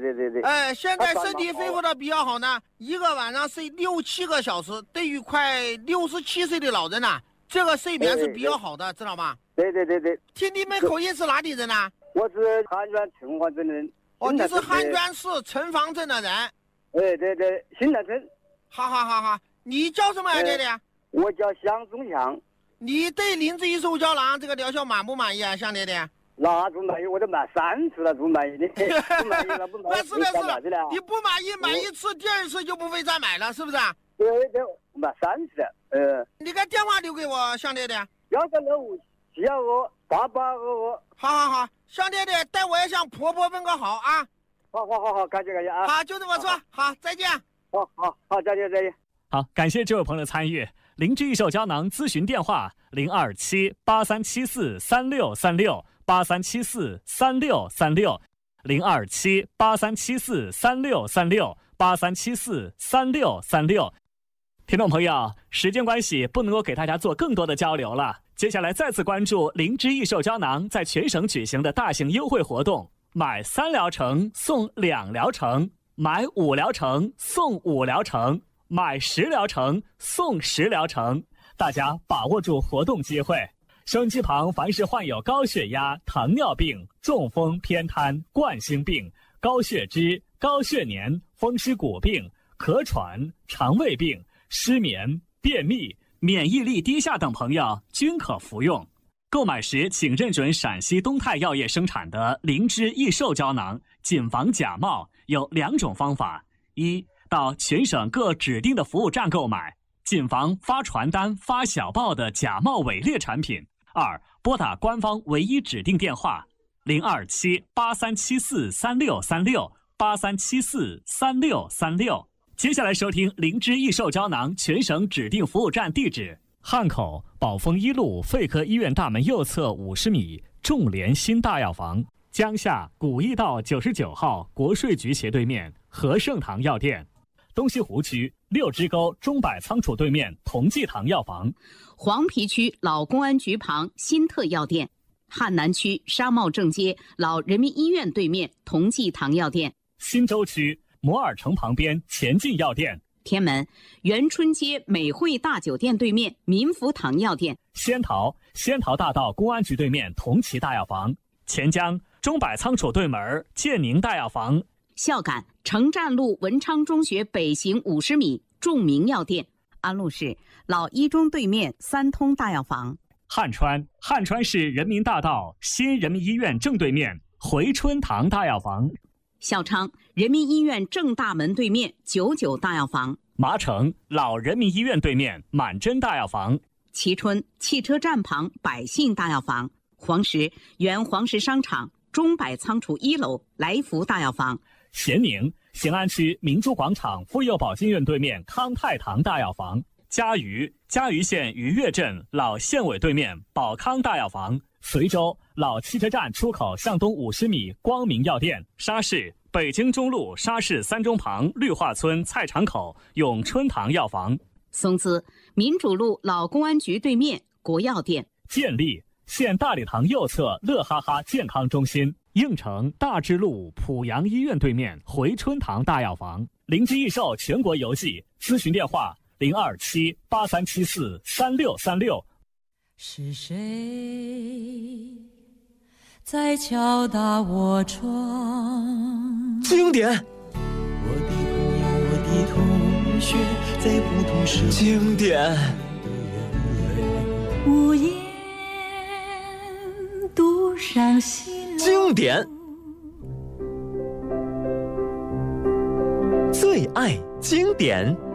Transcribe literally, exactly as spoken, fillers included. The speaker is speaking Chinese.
对对对。 哎，现在身体恢复的比较好呢，一个晚上睡六七个小时，对于快六十七岁的老人呢、啊，这个睡眠是比较好的，知道吗？ 对对对对。 听你们口音是哪里人呢、啊？ 我是汉源城隍镇的人。 哦，你是汉源市城隍镇的人。 哎，对对，新南村。 好好好好，你叫什么呀，爹爹？ 我叫向忠祥。 你对灵芝益寿胶囊这个疗效满不满意啊，向爹爹？ 那不满意，我都买三次了，不满意的，不满意了，不满意。 是的，是的，你不满意买一次，第二次就不会再买了，是不是？ 对对，买三次了。呃， 你把电话留给我，向爹爹。 幺三六五七二二八八二二。 好好好，向爹爹，待我要向婆婆问个好啊。 好好好好，感谢感谢啊。 好，就这么说，好，再见。 好好好，再见再见。 好，感谢这位朋友的参与。灵芝益寿胶囊咨询电话：零二七八三七四三六三六八三七四三六三六，零二七八三七四三六三六八三七四三六三六。听众朋友，时间关系不能够给大家做更多的交流了。接下来再次关注灵芝益寿胶囊在全省举行的大型优惠活动，买三疗程送两疗程，买五疗程送五疗程，买十疗程送十疗程，大家把握住活动机会。收音机旁凡是患有高血压、糖尿病、中风、偏瘫、冠心病、高血脂、高血粘、风湿骨病、咳喘、肠胃病、失眠、便秘、免疫力低下等朋友均可服用。购买时请认准陕西东泰药业生产的灵芝益寿胶囊，谨防假冒。有两种方法：一，到全省各指定的服务站购买，谨防发传单、发小报的假冒伪劣产品；二，拨打官方唯一指定电话零二七八三七四三六三六八三七四三六三六。接下来收听灵芝益寿胶囊全省指定服务站地址：汉口宝丰一路肺科医院大门右侧五十米，众联新大药房；江夏古驿道九十九号国税局斜对面和盛堂药店；东西湖区六支沟中百仓储对面同济堂药房； 黄陂区老公安局旁新特药店；汉南区商贸正街老人民医院对面同济堂药店； 新洲区摩尔城旁边前进药店； 天门元春街美汇大酒店对面民福堂药店； 仙桃仙桃大道公安局对面同齐大药房；钱江中百仓储对门建宁大药房； 孝感城站路文昌中学北行五十米众明药店；安陆市老一中对面三通大药房； 汉川汉川市人民大道新人民医院正对面回春堂大药房； 孝昌人民医院正大门对面九九大药房； 麻城老人民医院对面满珍大药房； 蕲春汽车站旁百信大药房；黄石原黄石商场中百仓储一楼来福大药房； 咸宁咸安区明珠广场妇幼保健院对面康泰堂大药房；嘉鱼嘉鱼县鱼跃镇老县委对面宝康大药房；随州老汽车站出口向东五十米光明药店；沙市北京中路沙市三中旁绿化村菜场口永春堂药房； 松滋民主路老公安局对面国药店； 建立县大礼堂右侧乐哈哈健康中心；应城大智路濮阳医院对面回春堂大药房；灵芝益寿全国邮寄咨询电话零二七八三七四三六三六。 是谁在敲打我窗？ 经典。 我的朋友，我的同学，在不同时候经典。 无言独上西楼。 经典。最爱经典。